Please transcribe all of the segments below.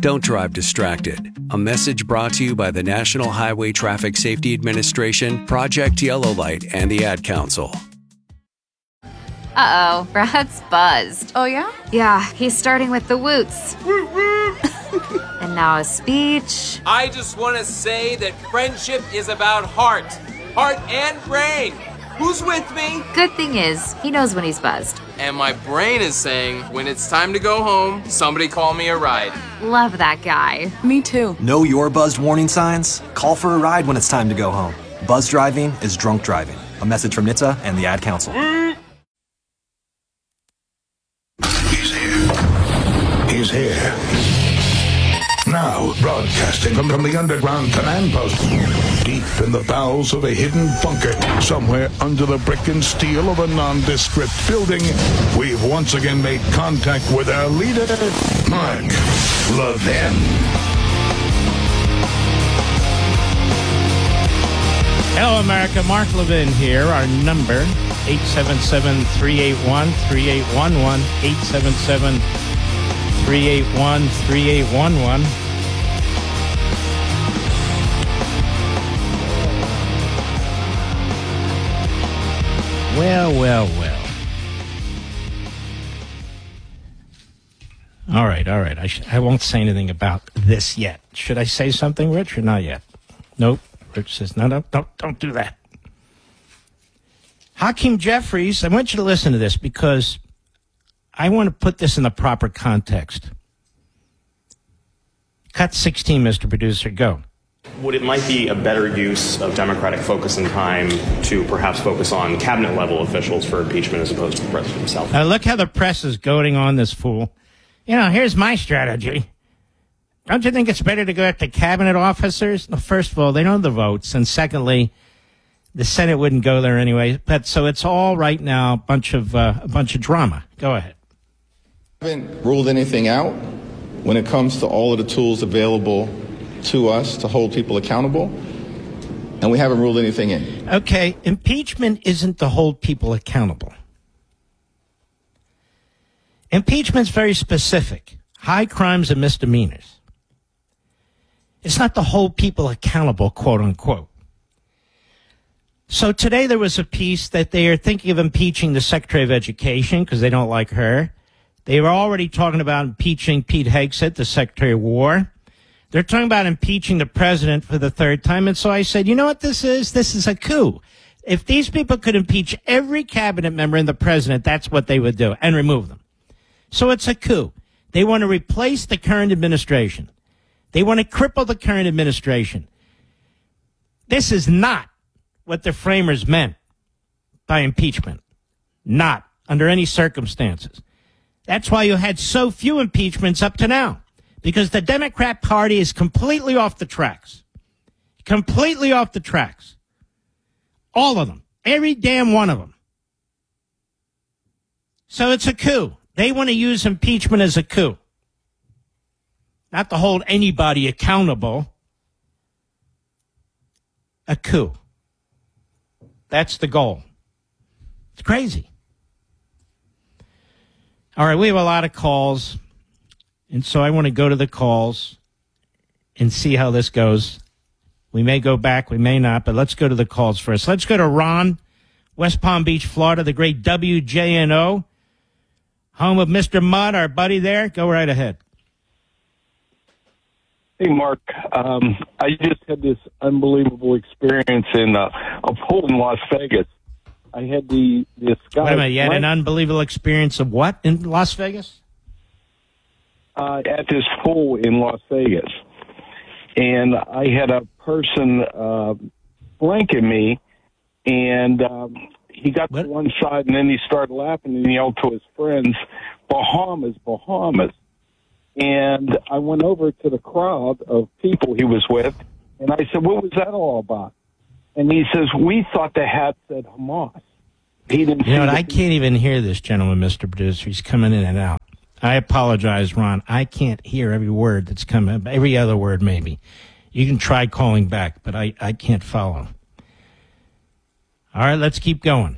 Don't drive distracted. A message brought to you by the National Highway Traffic Safety Administration, Project Yellow Light, and the Ad Council. Uh-oh, Brad's buzzed. Oh, yeah? Yeah, he's starting with the woots. And now a speech. I just want to say that friendship is about heart and brain. Who's with me? Good thing is, he knows when he's buzzed. And my brain is saying, when it's time to go home, somebody call me a ride. Love that guy. Me too. Know your buzzed warning signs? Call for a ride when it's time to go home. Buzz driving is drunk driving. A message from NHTSA and the Ad Council. He's here. Now, broadcasting from the underground command post, deep in the bowels of a hidden bunker, somewhere under the brick and steel of a nondescript building, we've once again made contact with our leader, Mark Levin. Hello, America. Mark Levin here. Our number, 877-381-3811, 877-381-3811. Well. All right. I won't say anything about this yet. Should I say something, Rich, or not yet? Nope. Rich says, no, don't do that. Hakeem Jeffries, I want you to listen to this because I want to put this in the proper context. Cut 16, Mr. Producer, go. Would it might be a better use of Democratic focus and time to perhaps focus on cabinet-level officials for impeachment as opposed to the president himself? Look how the press is goading on this fool. You know, here's my strategy. Don't you think it's better to go after cabinet officers? Well, first of all, they don't have the votes. And secondly, the Senate wouldn't go there anyway. But so it's all right now, a bunch of drama. Go ahead. I haven't ruled anything out when it comes to all of the tools available to us to hold people accountable, and we haven't ruled anything in. Okay, impeachment isn't to hold people accountable. Impeachment's very specific. High crimes and misdemeanors. It's not to hold people accountable, quote unquote. So today there was a piece that they are thinking of impeaching the Secretary of Education because they don't like her. They were already talking about impeaching Pete Hegseth, the Secretary of War. They're talking about impeaching the president for the third time. And so I said, you know what this is? This is a coup. If these people could impeach every cabinet member and the president, that's what they would do, and remove them. So it's a coup. They want to replace the current administration. They want to cripple the current administration. This is not what the framers meant by impeachment. Not under any circumstances. That's why you had so few impeachments up to now. Because the Democrat Party is completely off the tracks. Completely off the tracks. All of them. Every damn one of them. So it's a coup. They want to use impeachment as a coup. Not to hold anybody accountable. A coup. That's the goal. It's crazy. All right, we have a lot of calls. And so I want to go to the calls and see how this goes. We may go back, we may not, but let's go to the calls first. Let's go to Ron, West Palm Beach, Florida, the great WJNO, home of Mr. Mudd, our buddy there. Go right ahead. Hey, Mark. I just had this unbelievable experience in a pool in Las Vegas. I had this guy. Wait a minute, you had an unbelievable experience of what in Las Vegas? At this pool in Las Vegas. And I had a person flanking me, and he got to one side, and then he started laughing and yelled to his friends, Bahamas, Bahamas. And I went over to the crowd of people he was with, and I said, what was that all about? And he says, we thought the hat said Hamas. He didn't. You know what? I can't even hear this gentleman, Mr. Producer. He's coming in and out. I apologize, Ron. I can't hear every word that's coming. Every other word, maybe. You can try calling back, but I can't follow. All right, let's keep going.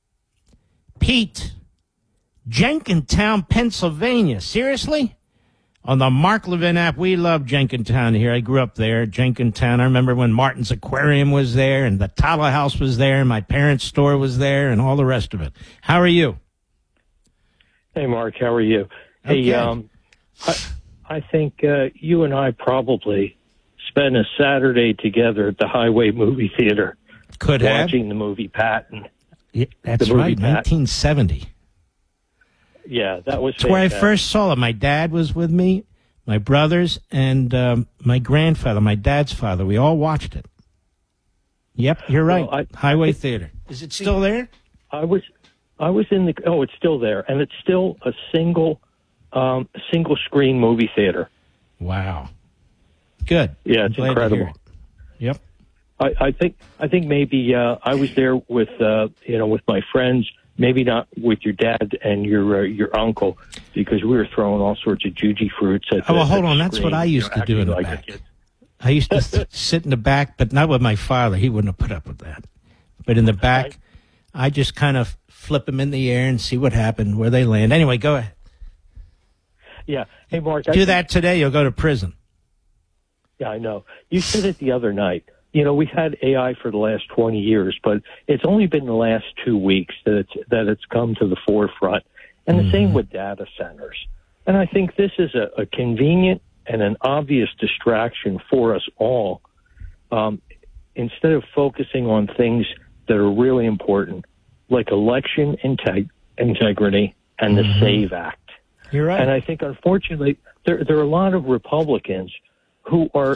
Pete, Jenkintown, Pennsylvania. Seriously? on the Mark Levin app. We love Jenkintown here. I grew up there, Jenkintown. I remember when Martin's Aquarium was there and the Tala House was there and my parents' store was there and all the rest of it. How are you? Hey, Mark, how are you? Okay. Hey, I think you and I probably spent a Saturday together at the Highway Movie Theater. Could have. Watching the movie Patton. Yeah, that's right, 1970. Yeah, that was That's where I first saw it. My dad was with me, my brothers, and my grandfather, my dad's father. We all watched it. Yep, you're right. Well, Highway Theater. Is it still there? I was in the. Oh, it's still there, and it's still a single screen movie theater. Wow. Good. Yeah, it's incredible. Yep. I think maybe I was there with with my friends. Maybe not with your dad and your uncle, because we were throwing all sorts of juji fruits at the, hold on. That's what I used to do in the back. I used to sit in the back, but not with my father. He wouldn't have put up with that. But in the back, I just kind of flip them in the air and see what happened, where they land. Anyway, go ahead. Yeah. Hey, Mark. Do that today, you'll go to prison. Yeah, I know. You said it the other night. You know, we've had AI for the last 20 years, but it's only been the last 2 weeks that it's come to the forefront. And the same with data centers. And I think this is a convenient and an obvious distraction for us all. Instead of focusing on things that are really important, like election integrity and the SAVE Act. You're right. And I think, unfortunately, there are a lot of Republicans who are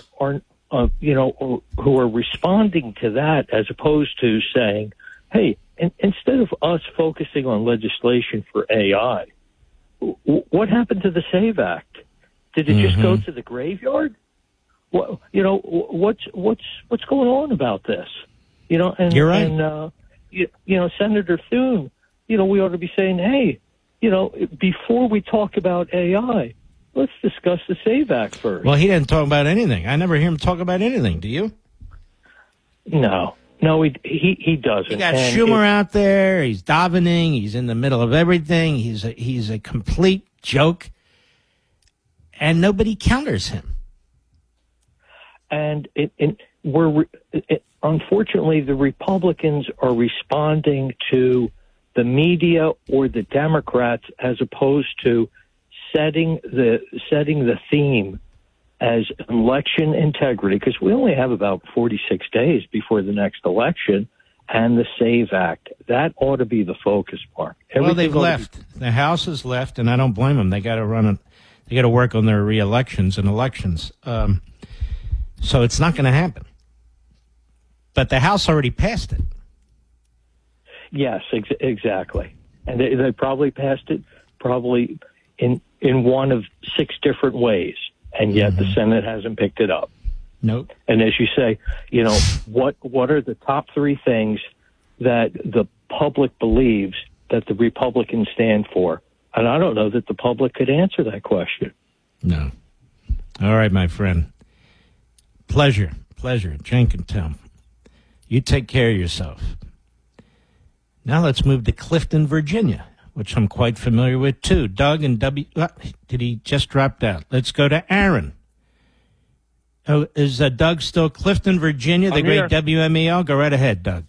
responding to that, as opposed to saying, hey, instead of us focusing on legislation for AI, what happened to the SAVE Act? Did it just go to the graveyard? Well, what's going on about this? And you're right. And Senator Thune, we ought to be saying, hey, before we talk about AI, let's discuss the SAVE Act first. Well, he didn't talk about anything. I never hear him talk about anything. Do you? No, he doesn't. You got Schumer out there. He's davening. He's in the middle of everything. He's a complete joke, and nobody counters him. And unfortunately, the Republicans are responding to the media or the Democrats, as opposed to setting the theme as election integrity, because we only have about 46 days before the next election, and the SAVE Act. That ought to be the focus, Mark. Well, they've left. The House has left, and I don't blame them. They got to run it. They got to work on their re-elections and elections. So it's not going to happen. But the House already passed it. Yes, exactly. And they probably passed it in one of 6 different ways, and yet the Senate hasn't picked it up. Nope. And as you say, what are the top 3 things that the public believes that the Republicans stand for? And I don't know that the public could answer that question. No. All right, my friend. Pleasure. Jenkintown. You take care of yourself. Now let's move to Clifton, Virginia, which I'm quite familiar with, too. Doug and did he just drop out? Let's go to Aaron. Oh, is Doug still Clifton, Virginia, the great WMEL? Go right ahead, Doug.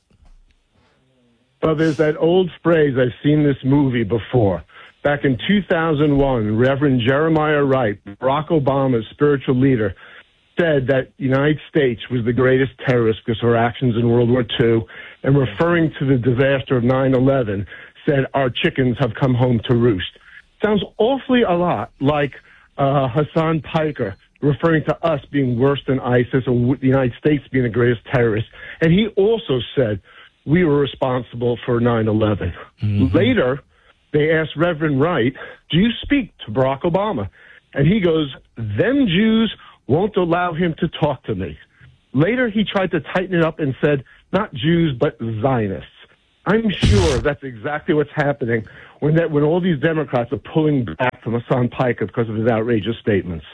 Well, there's that old phrase, I've seen this movie before. Back in 2001, Reverend Jeremiah Wright, Barack Obama's spiritual leader, said that the United States was the greatest terrorist because of our actions in World War II, and referring to the disaster of 9/11, said our chickens have come home to roost. Sounds awfully a lot like Hassan Piker referring to us being worse than ISIS or the United States being the greatest terrorist. And he also said we were responsible for 9/11. Later, they asked Reverend Wright, do you speak to Barack Obama? And he goes, them Jews won't allow him to talk to me. Later, he tried to tighten it up and said, not Jews, but Zionists. I'm sure that's exactly what's happening when all these Democrats are pulling back from Hassan Piker because of his outrageous statements.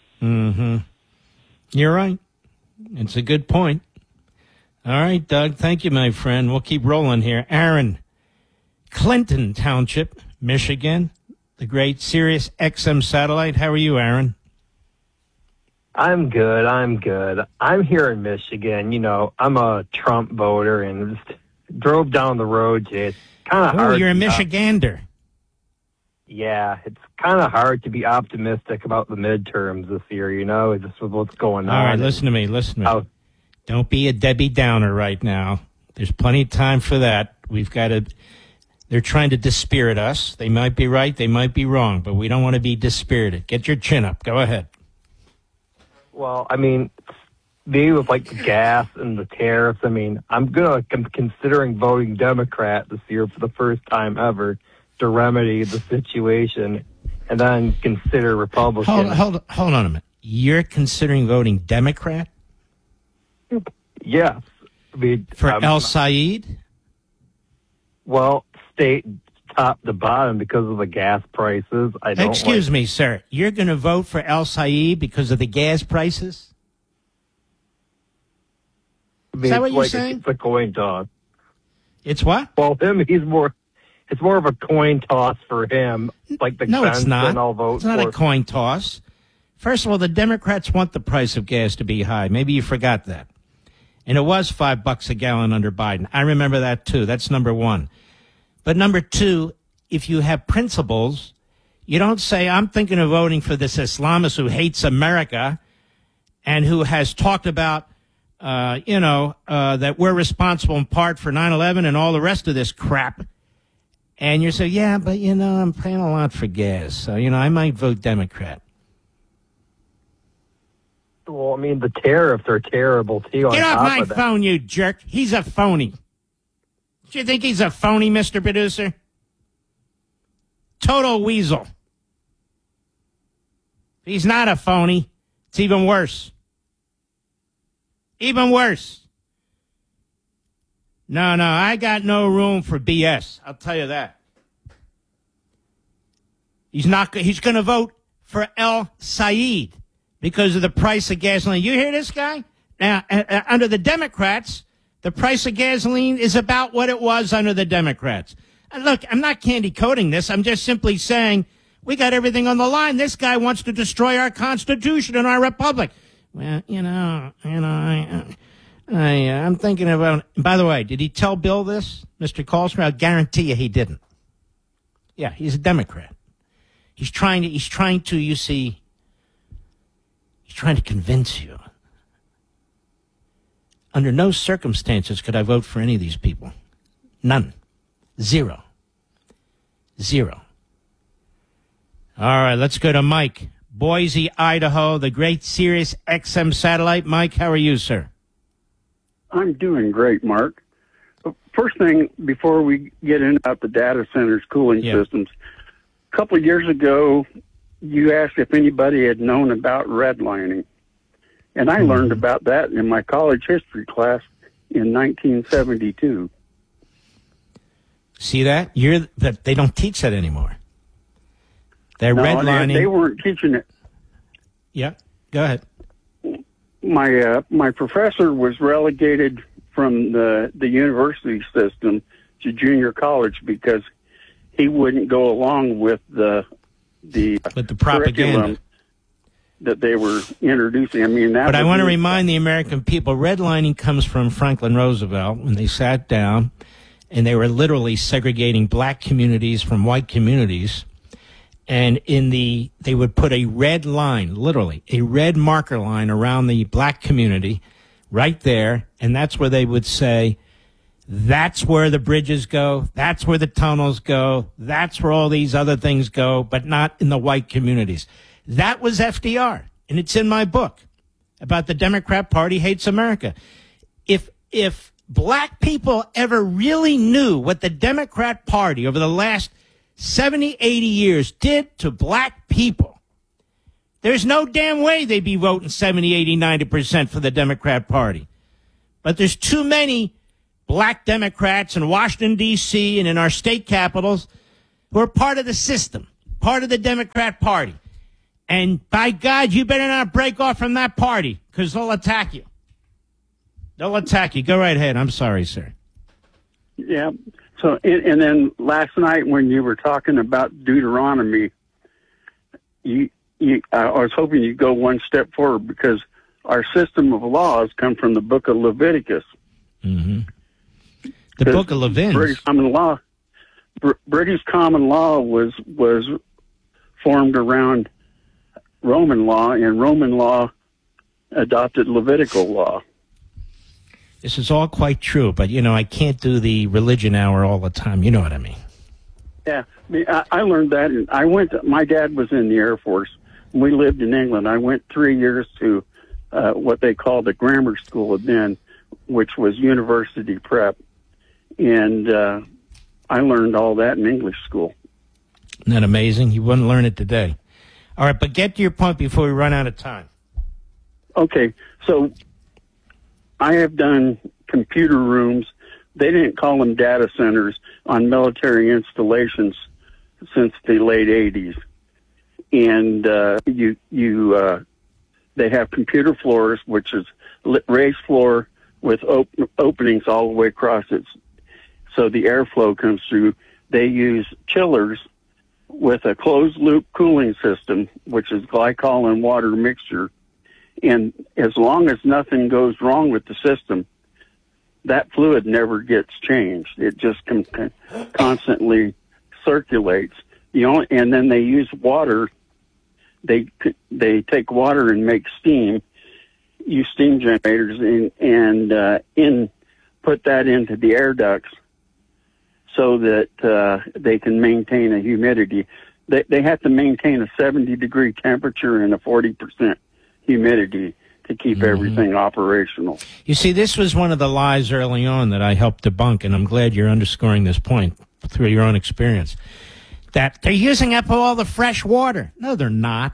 You're right. It's a good point. All right, Doug. Thank you, my friend. We'll keep rolling here. Aaron, Clinton Township, Michigan. the great Sirius XM satellite. How are you, Aaron? I'm good. I'm here in Michigan. You know, I'm a Trump voter and just drove down the road. It's kind of hard. Oh, you're a Michigander. Yeah, it's kind of hard to be optimistic about the midterms this year, you know, just with what's going on. All right, listen to me. Don't be a Debbie Downer right now. There's plenty of time for that. They're trying to dispirit us. They might be right, they might be wrong, but we don't want to be dispirited. Get your chin up. Go ahead. Well, I mean, maybe with like the gas and the tariffs, I mean, I'm considering voting Democrat this year for the first time ever to remedy the situation, and then consider Republican. Hold on a minute. You're considering voting Democrat? Yes. I mean, for El Said? Well, state top to bottom because of the gas prices. Excuse me, sir. You're going to vote for El Said because of the gas prices? I mean, is that what you're saying? It's a coin toss. It's what? Well, it's more of a coin toss for him. Like the no, it's not. I'll vote it's not for. A coin toss. First of all, the Democrats want the price of gas to be high. Maybe you forgot that. And it was $5 a gallon under Biden. I remember that too. That's number one. But number two, if you have principles, you don't say, I'm thinking of voting for this Islamist who hates America and who has talked about, that we're responsible in part for 9/11 and all the rest of this crap. And you say, yeah, but, I'm paying a lot for gas. So, I might vote Democrat. Well, I mean, the tariffs are terrible, too. Get off my phone, you jerk. He's a phony. Do you think he's a phony, Mr. Producer? Total weasel. He's not a phony. It's even worse. Even worse. No, I got no room for BS. I'll tell you that. He's going to vote for El Said because of the price of gasoline. You hear this guy? Now, under the Democrats, the price of gasoline is about what it was under the Democrats. And look, I'm not candy coating this. I'm just simply saying we got everything on the line. This guy wants to destroy our Constitution and our republic. Well, I'm thinking about. By the way, did he tell Bill this, Mr. Colson? I guarantee you he didn't. Yeah, he's a Democrat. He's trying to. You see, he's trying to convince you. Under no circumstances could I vote for any of these people. None. Zero. All right, let's go to Mike, Boise, Idaho, the great Sirius XM satellite. Mike, how are you, sir? I'm doing great, Mark. First thing, before we get into the data centers cooling systems, a couple of years ago, you asked if anybody had known about redlining. And I learned about that in my college history class in 1972. See that? They don't teach that anymore. They're redlining. They weren't teaching it. Yeah, go ahead. My professor was relegated from the university system to junior college because he wouldn't go along with the propaganda that they were introducing. I mean, but I want to remind the American people, redlining comes from Franklin Roosevelt when they sat down and they were literally segregating black communities from white communities. And they would put a red line, literally, a red marker line around the black community right there. And that's where they would say, that's where the bridges go. That's where the tunnels go. That's where all these other things go, but not in the white communities. That was FDR. And it's in my book about the Democrat Party hates America. If black people ever really knew what the Democrat Party over the last 70, 80 years did to black people, there's no damn way they'd be voting 70, 80, 90% for the Democrat Party. But there's too many black Democrats in Washington, D.C. and in our state capitals who are part of the system, part of the Democrat Party. And by God, you better not break off from that party because they'll attack you. They'll attack you. Go right ahead. I'm sorry, sir. Yeah. So, and then last night when you were talking about Deuteronomy, I was hoping you'd go one step forward, because our system of laws come from the book of Leviticus. Mm-hmm. The book of Leviticus. British common law was formed around Roman law, and Roman law adopted Levitical law. This is all quite true, but, I can't do the religion hour all the time. You know what I mean? Yeah, I learned that. And my dad was in the Air Force. We lived in England. I went 3 years to what they called the grammar school then, which was university prep. And I learned all that in English school. Isn't that amazing? You wouldn't learn it today. All right, but get to your point before we run out of time. Okay, so I have done computer rooms. They didn't call them data centers on military installations since the late 80s. And they have computer floors, which is raised floor with openings all the way across it, so the airflow comes through. They use chillers with a closed-loop cooling system, which is glycol and water mixture. And as long as nothing goes wrong with the system, that fluid never gets changed. It just constantly circulates. And then they use water. They take water and make steam, use steam generators, and put that into the air ducts so that they can maintain a humidity. They have to maintain a 70-degree temperature and a 40% humidity to keep everything operational. You see, this was one of the lies early on that I helped debunk, and I'm glad you're underscoring this point through your own experience, that they're using up all the fresh water. No, they're not.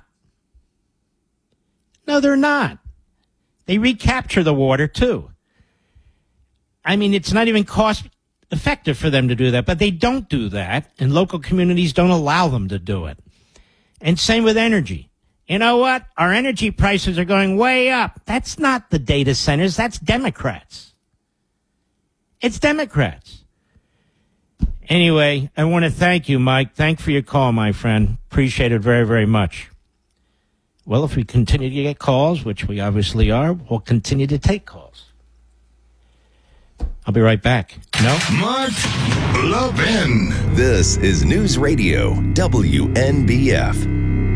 No, they're not. They recapture the water, too. I mean, it's not even cost effective for them to do that, but they don't do that, and local communities don't allow them to do it. And same with energy. You know what? Our energy prices are going way up. That's not the data centers. That's Democrats. It's Democrats. Anyway, I want to thank you, Mike. Thanks for your call, my friend. Appreciate it very, very much. Well, if we continue to get calls, which we obviously are, we'll continue to take calls. I'll be right back. No? Mark Levin. This is News Radio WNBF.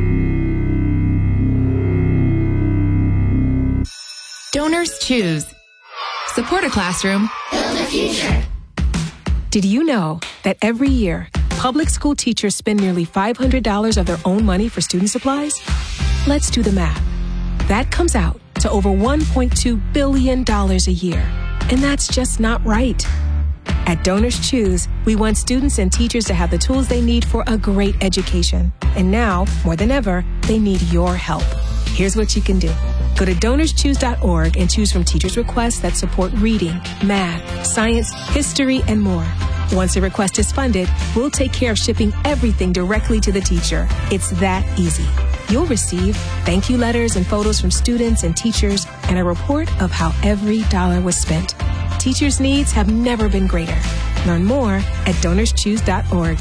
Donors choose. Support a classroom. Build a future. Did you know that every year, public school teachers spend nearly $500 of their own money for student supplies? Let's do the math. That comes out to over $1.2 billion a year. And that's just not right. At Donors Choose, we want students and teachers to have the tools they need for a great education. And now, more than ever, they need your help. Here's what you can do. Go to DonorsChoose.org and choose from teachers' requests that support reading, math, science, history, and more. Once a request is funded, we'll take care of shipping everything directly to the teacher. It's that easy. You'll receive thank you letters and photos from students and teachers and a report of how every dollar was spent. Teachers' needs have never been greater. Learn more at DonorsChoose.org.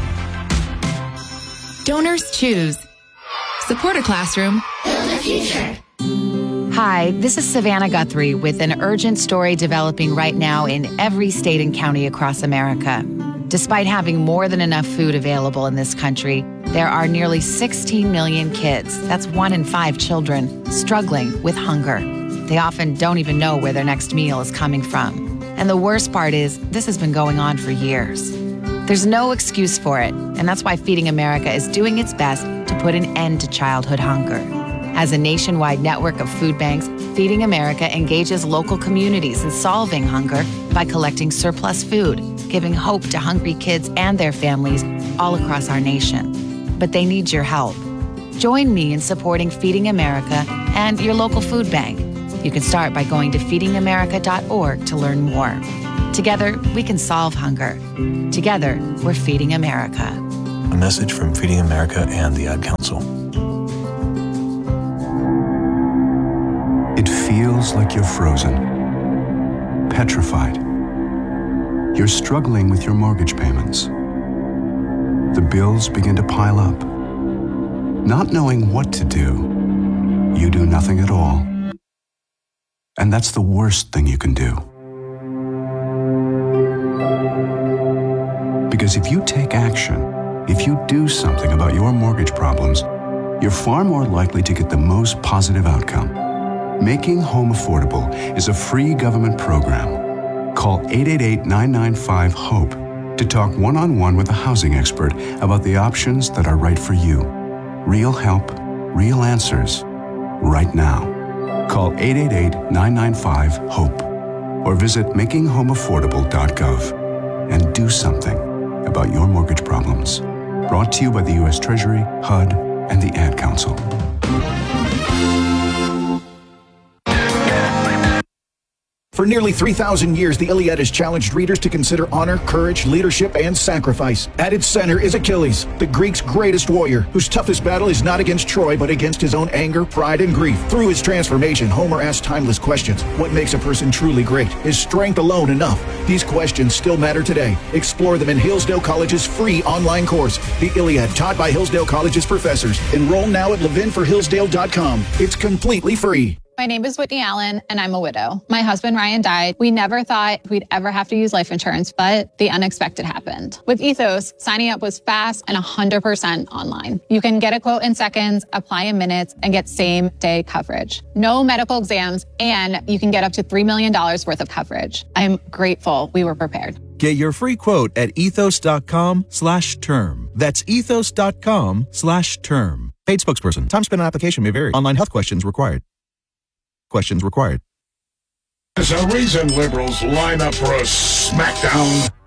Donors Choose. Support a classroom. Build a future. Hi, this is Savannah Guthrie with an urgent story developing right now in every state and county across America. Despite having more than enough food available in this country, there are nearly 16 million kids, that's 1 in 5 children, struggling with hunger. They often don't even know where their next meal is coming from. And the worst part is, this has been going on for years. There's no excuse for it, and that's why Feeding America is doing its best to put an end to childhood hunger. As a nationwide network of food banks, Feeding America engages local communities in solving hunger by collecting surplus food, giving hope to hungry kids and their families all across our nation. But they need your help. Join me in supporting Feeding America and your local food bank. You can start by going to feedingamerica.org to learn more. Together, we can solve hunger. Together, we're Feeding America. A message from Feeding America and the Ad Council. It feels like you're frozen, petrified, You're struggling with your mortgage payments. The bills begin to pile up. Not knowing what to do, you do nothing at all. And that's the worst thing you can do. Because if you take action, if you do something about your mortgage problems, you're far more likely to get the most positive outcome. Making Home Affordable is a free government program. Call 888-995-HOPE to talk one-on-one with a housing expert about the options that are right for you. Real help, real answers, right now. Call 888-995-HOPE or visit makinghomeaffordable.gov and do something about your mortgage problems. Brought to you by the U.S. Treasury, HUD, and the Ad Council. For nearly 3,000 years, the Iliad has challenged readers to consider honor, courage, leadership, and sacrifice. At its center is Achilles, the Greeks' greatest warrior, whose toughest battle is not against Troy, but against his own anger, pride, and grief. Through his transformation, Homer asks timeless questions. What makes a person truly great? Is strength alone enough? These questions still matter today. Explore them in Hillsdale College's free online course, The Iliad, taught by Hillsdale College's professors. Enroll now at levinforhillsdale.com. It's completely free. My name is Whitney Allen, and I'm a widow. My husband, Ryan, died. We never thought we'd ever have to use life insurance, but the unexpected happened. With Ethos, signing up was fast and 100% online. You can get a quote in seconds, apply in minutes, and get same-day coverage. No medical exams, and you can get up to $3 million worth of coverage. I'm grateful we were prepared. Get your free quote at ethos.com/term. That's ethos.com/term. Paid spokesperson. Time spent on application may vary. Online health questions required. There's a reason liberals line up for a smackdown